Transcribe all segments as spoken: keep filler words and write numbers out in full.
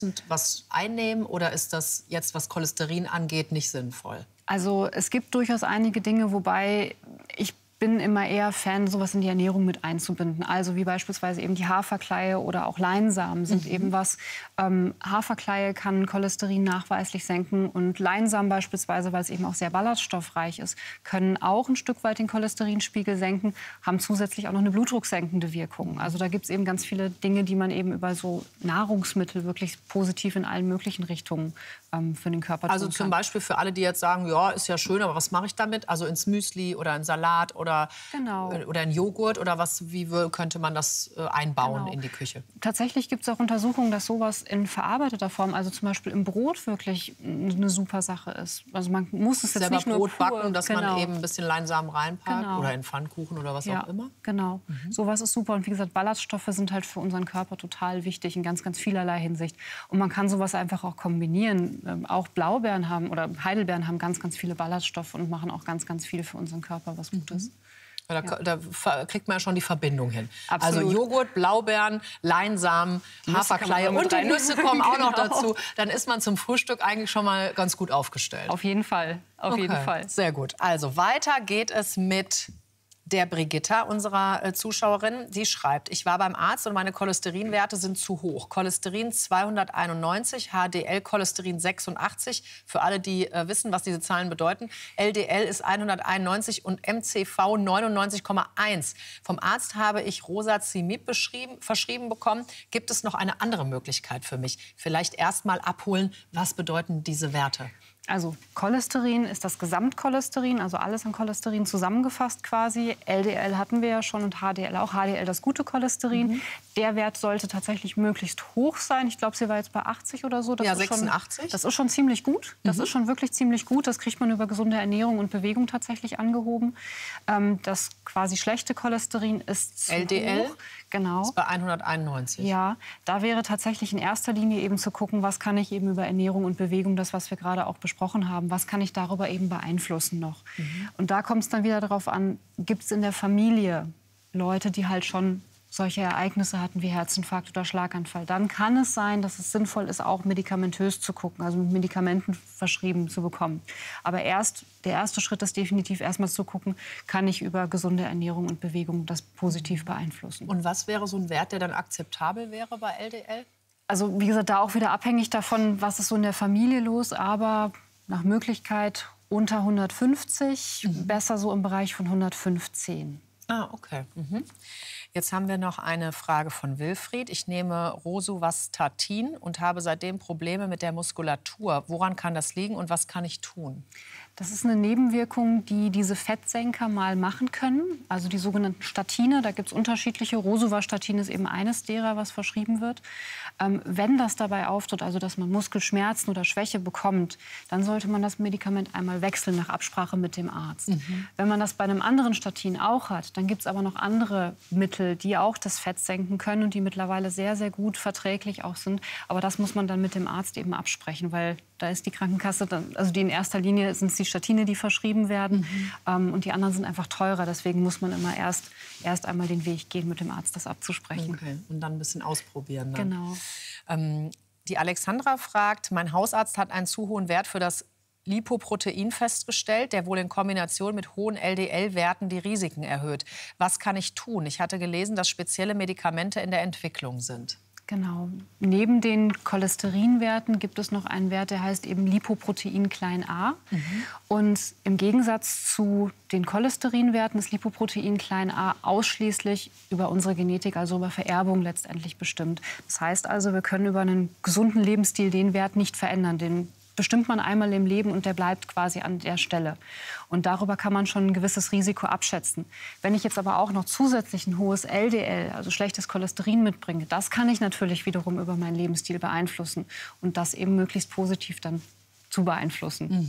was einnehmen oder ist das jetzt, was Cholesterin angeht, nicht sinnvoll? Also es gibt durchaus einige Dinge, wobei ich bin immer eher Fan, sowas in die Ernährung mit einzubinden. Also wie beispielsweise eben die Haferkleie oder auch Leinsamen sind mhm. eben was. Ähm, Haferkleie kann Cholesterin nachweislich senken und Leinsamen beispielsweise, weil es eben auch sehr ballaststoffreich ist, können auch ein Stück weit den Cholesterinspiegel senken, haben zusätzlich auch noch eine blutdrucksenkende Wirkung. Also da gibt es eben ganz viele Dinge, die man eben über so Nahrungsmittel wirklich positiv in allen möglichen Richtungen ähm, für den Körper tun kann. Also zum Beispiel für alle, die jetzt sagen, ja, ist ja schön, aber was mache ich damit? Also ins Müsli oder in Salat oder Oder, genau. oder ein Joghurt oder was, wie könnte man das äh, einbauen genau. in die Küche? Tatsächlich gibt es auch Untersuchungen, dass sowas in verarbeiteter Form, also zum Beispiel im Brot, wirklich eine super Sache ist. Also man muss es jetzt selber nicht nur Brot pur, backen, dass genau. man eben ein bisschen Leinsamen reinpackt genau. oder in Pfannkuchen oder was ja, auch immer. Genau, mhm. sowas ist super. Und wie gesagt, Ballaststoffe sind halt für unseren Körper total wichtig in ganz, ganz vielerlei Hinsicht. Und man kann sowas einfach auch kombinieren. Ähm, auch Blaubeeren haben oder Heidelbeeren haben ganz, ganz viele Ballaststoffe und machen auch ganz, ganz viel für unseren Körper, was Gutes. Mhm. Da, ja. da kriegt man ja schon die Verbindung hin. Absolut. Also Joghurt, Blaubeeren, Leinsamen, Haferkleie und die Nüsse kommen auch noch genau. dazu. Dann ist man zum Frühstück eigentlich schon mal ganz gut aufgestellt. Auf jeden Fall, auf okay. jeden Fall. Sehr gut. Also weiter geht es mit der Brigitta, unserer äh, Zuschauerin. Sie schreibt, ich war beim Arzt und meine Cholesterinwerte sind zu hoch. Cholesterin zweihunderteinundneunzig, H D L-Cholesterin sechsundachtzig. Für alle, die äh, wissen, was diese Zahlen bedeuten. L D L ist hunderteinundneunzig und M C V neunundneunzig Komma eins. Vom Arzt habe ich Rosazimib verschrieben bekommen. Gibt es noch eine andere Möglichkeit für mich? Vielleicht erst mal abholen, was bedeuten diese Werte? Also Cholesterin ist das Gesamtcholesterin, also alles an Cholesterin zusammengefasst quasi. L D L hatten wir ja schon und H D L auch. H D L das gute Cholesterin. Mhm. Der Wert sollte tatsächlich möglichst hoch sein. Ich glaube, sie war jetzt bei achtzig oder so. Das ja, ist sechsundachtzig. Schon, das ist schon ziemlich gut. Das mhm. ist schon wirklich ziemlich gut. Das kriegt man über gesunde Ernährung und Bewegung tatsächlich angehoben. Ähm, das quasi schlechte Cholesterin ist zu L D L? hoch. Genau. Ist bei hunderteinundneunzig. Ja, da wäre tatsächlich in erster Linie eben zu gucken, was kann ich eben über Ernährung und Bewegung, das, was wir gerade auch besprochen haben, was kann ich darüber eben beeinflussen noch. Mhm. Und da kommt es dann wieder darauf an, gibt es in der Familie Leute, die halt schon solche Ereignisse hatten wie Herzinfarkt oder Schlaganfall. Dann kann es sein, dass es sinnvoll ist, auch medikamentös zu gucken, also mit Medikamenten verschrieben zu bekommen. Aber erst, der erste Schritt ist definitiv erstmal zu gucken, kann ich über gesunde Ernährung und Bewegung das positiv beeinflussen. Und was wäre so ein Wert, der dann akzeptabel wäre bei L D L? Also wie gesagt, da auch wieder abhängig davon, was ist so in der Familie los, aber nach Möglichkeit unter hundertfünfzig, mhm. besser so im Bereich von hundertfünfzehn. Ah, okay. Mhm. Jetzt haben wir noch eine Frage von Wilfried. Ich nehme Rosuvastatin und habe seitdem Probleme mit der Muskulatur. Woran kann das liegen und was kann ich tun? Das ist eine Nebenwirkung, die diese Fettsenker mal machen können. Also die sogenannten Statine. Da gibt es unterschiedliche. Rosuvastatin ist eben eines derer, was verschrieben wird. Ähm, wenn das dabei auftritt, also dass man Muskelschmerzen oder Schwäche bekommt, dann sollte man das Medikament einmal wechseln nach Absprache mit dem Arzt. Mhm. Wenn man das bei einem anderen Statin auch hat, dann gibt es aber noch andere Mittel, die auch das Fett senken können und die mittlerweile sehr, sehr gut verträglich auch sind. Aber das muss man dann mit dem Arzt eben absprechen, weil da ist die Krankenkasse, dann, also die in erster Linie sind es die Statine, die verschrieben werden. Mhm. Ähm, und die anderen sind einfach teurer. Deswegen muss man immer erst, erst einmal den Weg gehen, mit dem Arzt das abzusprechen. Okay. Und dann ein bisschen ausprobieren. Dann. Genau. Ähm, die Alexandra fragt, mein Hausarzt hat einen zu hohen Wert für das Lipoprotein festgestellt, der wohl in Kombination mit hohen L D L-Werten die Risiken erhöht. Was kann ich tun? Ich hatte gelesen, dass spezielle Medikamente in der Entwicklung sind. Genau. Neben den Cholesterinwerten gibt es noch einen Wert, der heißt eben Lipoprotein klein a. Mhm. Und im Gegensatz zu den Cholesterinwerten ist Lipoprotein klein a ausschließlich über unsere Genetik, also über Vererbung letztendlich bestimmt. Das heißt also, wir können über einen gesunden Lebensstil den Wert nicht verändern. Den bestimmt man einmal im Leben und der bleibt quasi an der Stelle. Und darüber kann man schon ein gewisses Risiko abschätzen. Wenn ich jetzt aber auch noch zusätzlich ein hohes L D L, also schlechtes Cholesterin mitbringe, das kann ich natürlich wiederum über meinen Lebensstil beeinflussen und das eben möglichst positiv dann zu beeinflussen. Mhm.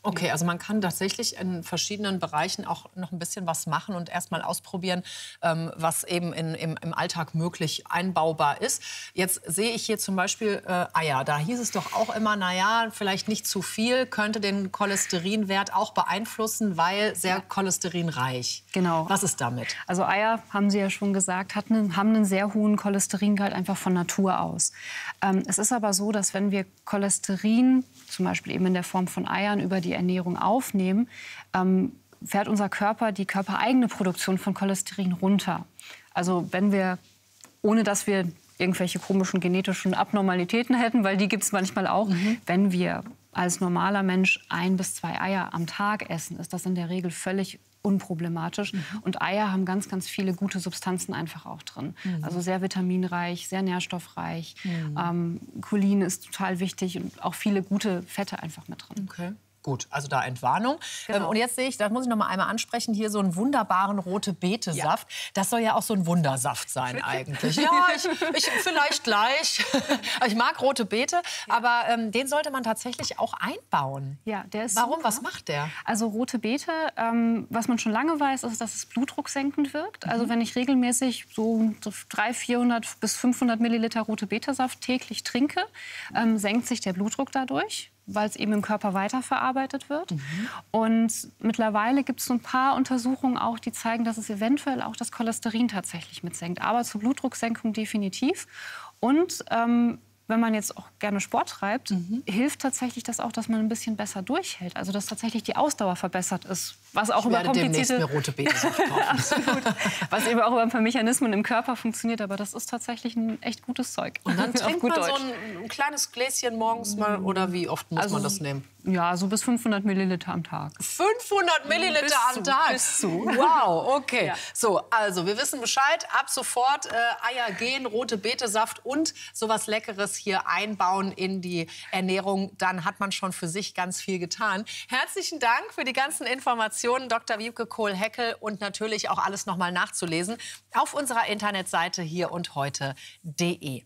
Okay, also man kann tatsächlich in verschiedenen Bereichen auch noch ein bisschen was machen und erst mal ausprobieren, ähm, was eben in, im, im Alltag möglich einbaubar ist. Jetzt sehe ich hier zum Beispiel äh, Eier. Da hieß es doch auch immer, naja, vielleicht nicht zu viel, könnte den Cholesterinwert auch beeinflussen, weil sehr cholesterinreich. Genau. Was ist damit? Also Eier, haben Sie ja schon gesagt, hat einen, haben einen sehr hohen Cholesteringehalt einfach von Natur aus. Ähm, es ist aber so, dass wenn wir Cholesterin, zum Beispiel eben in der Form von Eiern, über die Ernährung aufnehmen, ähm, fährt unser Körper die körpereigene Produktion von Cholesterin runter. Also wenn wir, ohne dass wir irgendwelche komischen genetischen Abnormalitäten hätten, weil die gibt es manchmal auch, mhm. wenn wir als normaler Mensch ein bis zwei Eier am Tag essen, ist das in der Regel völlig unproblematisch. Mhm. Und Eier haben ganz, ganz viele gute Substanzen einfach auch drin. Mhm. Also sehr vitaminreich, sehr nährstoffreich. Mhm. Ähm, Cholin ist total wichtig und auch viele gute Fette einfach mit drin. Okay. Gut, also da Entwarnung. Genau. Ähm, und jetzt sehe ich, das muss ich noch mal einmal ansprechen, hier so einen wunderbaren rote-Beete-Saft. Ja. Das soll ja auch so ein Wundersaft sein eigentlich. Ja, ich, ich vielleicht gleich. Ich mag rote Beete, ja. aber ähm, den sollte man tatsächlich auch einbauen. Ja, der ist Warum? super. Was macht der? Also rote Beete, ähm, was man schon lange weiß, ist, dass es blutdrucksenkend wirkt. Mhm. Also wenn ich regelmäßig so dreihundert, vierhundert bis fünfhundert Milliliter rote Beete-Saft täglich trinke, ähm, senkt sich der Blutdruck dadurch, weil es eben im Körper weiterverarbeitet wird. Mhm. Und mittlerweile gibt es so ein paar Untersuchungen auch, die zeigen, dass es eventuell auch das Cholesterin tatsächlich mitsenkt. Aber zur Blutdrucksenkung definitiv. Und ähm, wenn man jetzt auch gerne Sport treibt, mhm. hilft tatsächlich das auch, dass man ein bisschen besser durchhält. Also dass tatsächlich die Ausdauer verbessert ist. Was auch ich über werde komplizierte demnächst mir rote Beete-Saft kaufen. Absolut. Was eben auch über ein paar Mechanismen im Körper funktioniert. Aber das ist tatsächlich ein echt gutes Zeug. Und dann trinkt man Deutsch. so ein, ein kleines Gläschen morgens mal, oder wie oft muss also, man das nehmen? Ja, so bis fünfhundert Milliliter am Tag. fünfhundert Milliliter bis am zu, Tag? Bis zu. Wow, okay. Ja. So, also wir wissen Bescheid. Ab sofort äh, Eier gehen, rote Beete-Saft und sowas Leckeres hier einbauen in die Ernährung. Dann hat man schon für sich ganz viel getan. Herzlichen Dank für die ganzen Informationen, Doktor Wiebke Kohl-Heckel. Und natürlich auch alles noch mal nachzulesen auf unserer Internetseite hier und heute punkt de.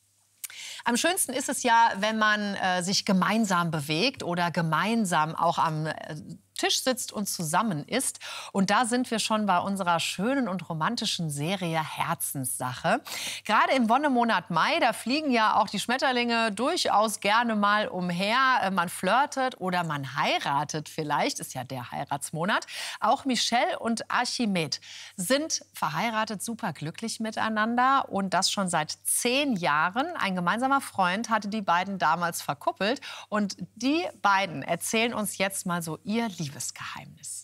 Am schönsten ist es ja, wenn man äh, sich gemeinsam bewegt oder gemeinsam auch am äh, Tisch sitzt und zusammen isst. Und da sind wir schon bei unserer schönen und romantischen Serie Herzenssache. Gerade im Wonnemonat Mai, da fliegen ja auch die Schmetterlinge durchaus gerne mal umher. Man flirtet oder man heiratet vielleicht, ist ja der Heiratsmonat. Auch Michelle und Archimed sind verheiratet, super glücklich miteinander und das schon seit zehn Jahren. Ein gemeinsamer Freund hatte die beiden damals verkuppelt und die beiden erzählen uns jetzt mal so ihr Liebesgeheimnis.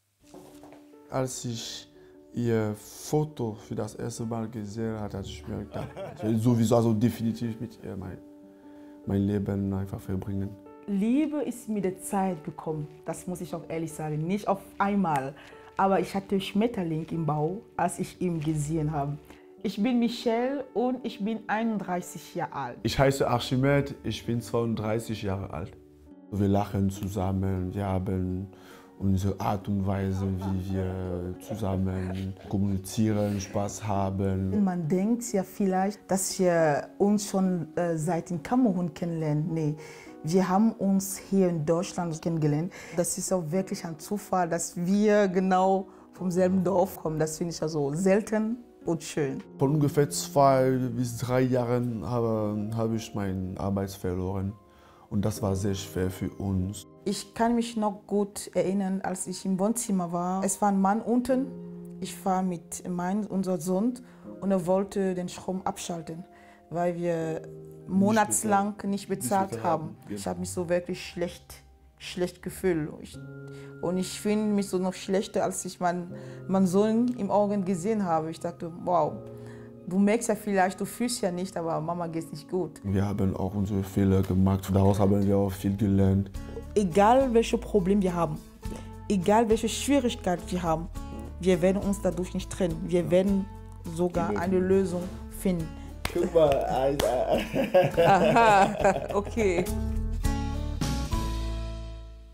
Als ich ihr Foto für das erste Mal gesehen habe, hatte ich mir gedacht, ich will sowieso also definitiv mit ihr mein, mein Leben einfach verbringen. Liebe ist mit der Zeit gekommen, das muss ich auch ehrlich sagen, nicht auf einmal. Aber ich hatte Schmetterling im Bauch, als ich ihn gesehen habe. Ich bin Michelle und ich bin einunddreißig Jahre alt. Ich heiße Archimed, ich bin zweiunddreißig Jahre alt. Wir lachen zusammen, wir haben unsere Art und Weise, wie wir zusammen kommunizieren, Spaß haben. Man denkt ja vielleicht, dass wir uns schon äh, seit in Kamerun kennenlernen. Nee, wir haben uns hier in Deutschland kennengelernt. Das ist auch wirklich ein Zufall, dass wir genau vom selben Dorf kommen. Das finde ich also selten und schön. Vor ungefähr zwei bis drei Jahren habe, habe ich meine Arbeit verloren. Und das war sehr schwer für uns. Ich kann mich noch gut erinnern, als ich im Wohnzimmer war. Es war ein Mann unten. Ich war mit meinem, unser Sohn, und er wollte den Strom abschalten, weil wir monatelang nicht bezahlt, nicht bezahlt haben. haben. Ich habe mich so wirklich schlecht, schlecht gefühlt. Ich, und ich finde mich so noch schlechter, als ich meinen, meinen Sohn im Augen gesehen habe. Ich dachte, wow. Du merkst ja vielleicht, du fühlst ja nicht, aber Mama geht es nicht gut. Wir haben auch unsere Fehler gemacht, daraus haben wir auch viel gelernt. Egal welche Probleme wir haben, egal welche Schwierigkeit wir haben, wir werden uns dadurch nicht trennen. Wir werden sogar eine Lösung finden. Guck mal. Aha, okay.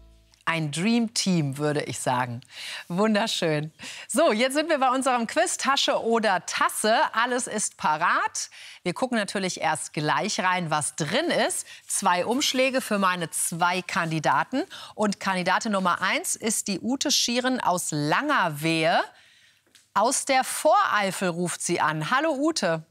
Ein Dream Team, würde ich sagen. Wunderschön. So, jetzt sind wir bei unserem Quiz Tasche oder Tasse. Alles ist parat. Wir gucken natürlich erst gleich rein, was drin ist. Zwei Umschläge für meine zwei Kandidaten. Und Kandidatin Nummer eins ist die Ute Schieren aus Langerwehe. Aus der Voreifel ruft sie an. Hallo Ute.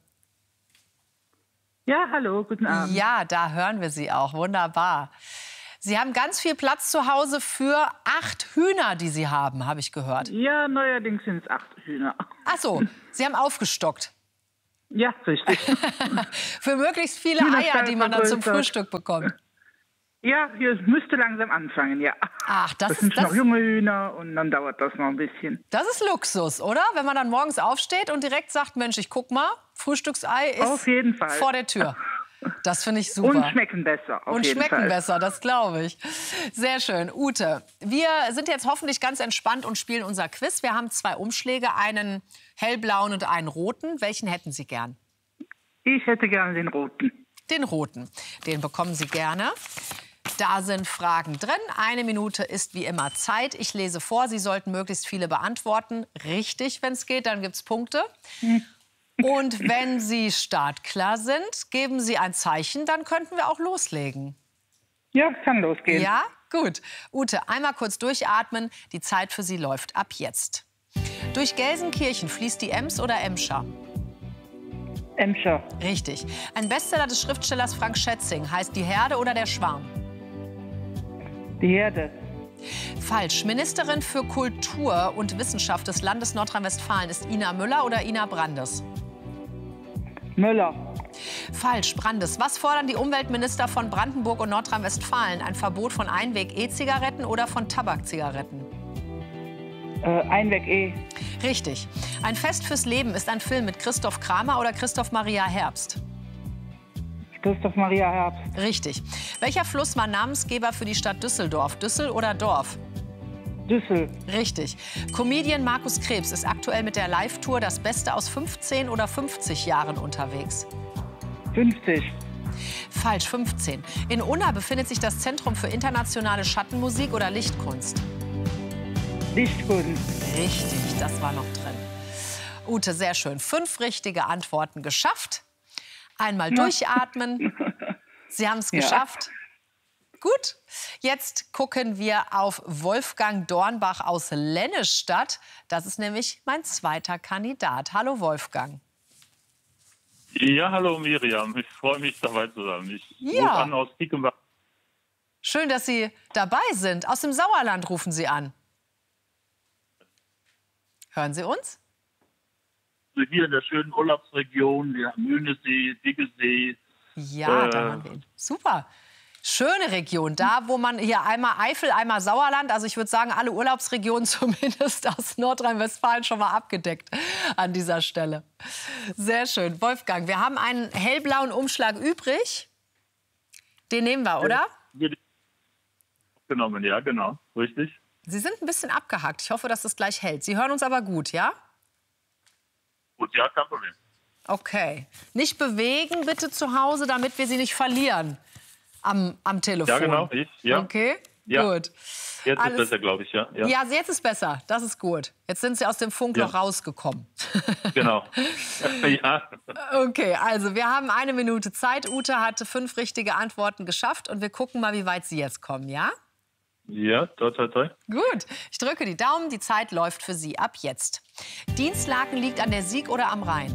Ja, hallo, guten Abend. Ja, da hören wir Sie auch. Wunderbar. Sie haben ganz viel Platz zu Hause für acht Hühner, die Sie haben, habe ich gehört. Ja, neuerdings sind es acht Hühner. Ach so, Sie haben aufgestockt. Ja, richtig. Für möglichst viele Eier, die man dann zum Frühstück bekommt. Ja, hier müsste langsam anfangen, ja. Ach, das, das sind ist, das noch junge Hühner und dann dauert das noch ein bisschen. Das ist Luxus, oder? Wenn man dann morgens aufsteht und direkt sagt, Mensch, ich guck mal, Frühstücksei ist auf jeden Fall vor der Tür. Das finde ich super. Und schmecken besser. Auf Und jeden schmecken Fall. besser, das glaube ich. Sehr schön. Ute, wir sind jetzt hoffentlich ganz entspannt und spielen unser Quiz. Wir haben zwei Umschläge, einen hellblauen und einen roten. Welchen hätten Sie gern? Ich hätte gerne den roten. Den roten. Den bekommen Sie gerne. Da sind Fragen drin. Eine Minute ist wie immer Zeit. Ich lese vor. Sie sollten möglichst viele beantworten. Richtig, wenn es geht, dann gibt es Punkte. Und wenn Sie startklar sind, geben Sie ein Zeichen, dann könnten wir auch loslegen. Ja, kann losgehen. Ja, gut. Ute, einmal kurz durchatmen. Die Zeit für Sie läuft ab jetzt. Durch Gelsenkirchen fließt die Ems oder Emscher? Emscher. Richtig. Ein Bestseller des Schriftstellers Frank Schätzing heißt Die Herde oder der Schwarm? Die Herde. Falsch. Ministerin für Kultur und Wissenschaft des Landes Nordrhein-Westfalen ist Ina Müller oder Ina Brandes? Müller. Falsch. Brandes. Was fordern die Umweltminister von Brandenburg und Nordrhein-Westfalen? Ein Verbot von Einweg-E-Zigaretten oder von Tabakzigaretten? Äh, Einweg-E. Richtig. Ein Fest fürs Leben ist ein Film mit Christoph Kramer oder Christoph Maria Herbst? Christoph Maria Herbst. Richtig. Welcher Fluss war Namensgeber für die Stadt Düsseldorf? Düssel oder Dorf? Düssel. Richtig. Comedian Markus Krebs ist aktuell mit der Live-Tour Das Beste aus fünfzehn oder fünfzig Jahren unterwegs? fünfzig. Falsch, fünfzehn. In Unna befindet sich das Zentrum für internationale Schattenmusik oder Lichtkunst? Lichtkunst. Richtig, das war noch drin. Ute, sehr schön. Fünf richtige Antworten geschafft. Einmal durchatmen. Sie haben es Ja. geschafft. Gut, jetzt gucken wir auf Wolfgang Dornbach aus Lennestadt. Das ist nämlich mein zweiter Kandidat. Hallo Wolfgang. Ja, hallo Miriam. Ich freue mich, dabei zu sein. Ich Ja. rufe an aus Dickenbach. Schön, dass Sie dabei sind. Aus dem Sauerland rufen Sie an. Hören Sie uns? Hier in der schönen Urlaubsregion, wir haben Mühnesee, Diggesee. Ja, Äh. da haben wir ihn. Super. Schöne Region, da wo man hier einmal Eifel, einmal Sauerland, also ich würde sagen, alle Urlaubsregionen zumindest aus Nordrhein-Westfalen schon mal abgedeckt an dieser Stelle. Sehr schön. Wolfgang, wir haben einen hellblauen Umschlag übrig. Den nehmen wir, oder? Wird genommen, ja, genau. Richtig. Sie sind ein bisschen abgehackt. Ich hoffe, dass es gleich hält. Sie hören uns aber gut, ja? Gut, ja, kein Problem. Okay. Nicht bewegen bitte zu Hause, damit wir Sie nicht verlieren am, am Telefon. Ja, genau, ich, ja. Okay, Ja. gut. Jetzt Alles- ist besser, glaube ich, ja. Ja, Ja, jetzt ist besser. Das ist gut. Jetzt sind Sie aus dem Funkloch Ja. rausgekommen. genau. ja. Okay, also wir haben eine Minute Zeit. Ute hatte fünf richtige Antworten geschafft und wir gucken mal, wie weit Sie jetzt kommen, ja? ja, toi, toi, toi. Gut, ich drücke die Daumen. Die Zeit läuft für Sie ab jetzt. Dienstlaken liegt an der Sieg oder am Rhein?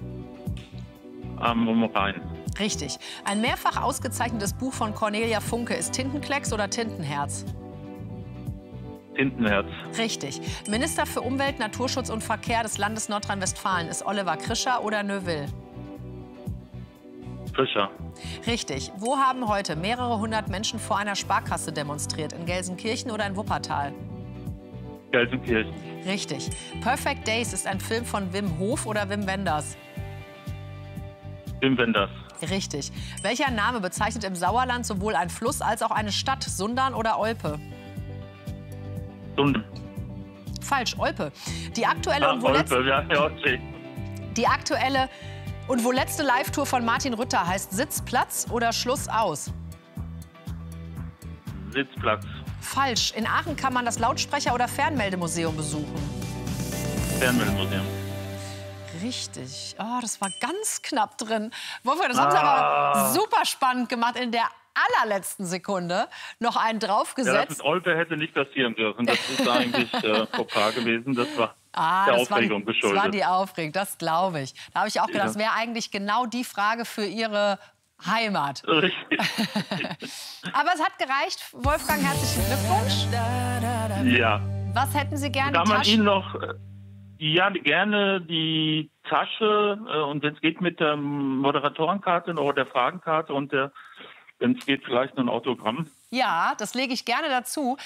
Am Rhein. Richtig. Ein mehrfach ausgezeichnetes Buch von Cornelia Funke ist Tintenklecks oder Tintenherz? Tintenherz. Richtig. Minister für Umwelt, Naturschutz und Verkehr des Landes Nordrhein-Westfalen ist Oliver Krischer oder Neuville? Fischer. Richtig. Wo haben heute mehrere hundert Menschen vor einer Sparkasse demonstriert? In Gelsenkirchen oder in Wuppertal? Gelsenkirchen. Richtig. Perfect Days ist ein Film von Wim Hof oder Wim Wenders? Wim Wenders. Richtig. Welcher Name bezeichnet im Sauerland sowohl ein Fluss als auch eine Stadt? Sundern oder Olpe? Sunden. Falsch, Olpe. Die aktuelle Ah, und wo letzte, Olpe, ja, ja, okay. die aktuelle und wo letzte Live-Tour von Martin Rütter heißt Sitzplatz oder Schluss aus? Sitzplatz. falsch. In Aachen kann man das Lautsprecher- oder Fernmeldemuseum besuchen. Fernmeldemuseum. Richtig. Oh, das war ganz knapp drin. Wolfgang, das haben Sie aber super spannend gemacht. In der allerletzten Sekunde noch einen Ja, draufgesetzt. das mit Olpe hätte nicht passieren dürfen. Das ist eigentlich äh, Fauxpas gewesen. Das war Ah, der das war, die, Aufregung das geschuldet. war die Aufregung, das glaube ich. Da habe ich auch gedacht, Ja. das wäre eigentlich genau die Frage für Ihre Heimat. Richtig. Aber es hat gereicht. Wolfgang, herzlichen Glückwunsch. Ja. Was hätten Sie gerne? Kann man Taschen? Ihnen noch, äh, ja, gerne die Tasche äh, und wenn es geht mit der Moderatorenkarte oder der Fragenkarte und der, wenn es geht, vielleicht noch ein Autogramm. Ja, das lege ich gerne dazu.